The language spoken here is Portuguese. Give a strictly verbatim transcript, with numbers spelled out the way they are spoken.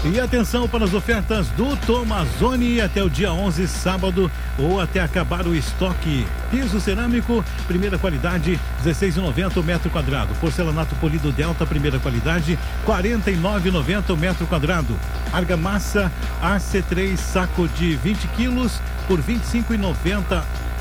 E atenção para as ofertas do Tomazoni até o dia onze, sábado, ou até acabar o estoque. Piso cerâmico, primeira qualidade, dezesseis reais e noventa centavos o metro quadrado. Porcelanato polido Delta, primeira qualidade, quarenta e nove reais e noventa centavos o metro quadrado. Argamassa A C três, saco de vinte quilos, por vinte e cinco reais e noventa centavos.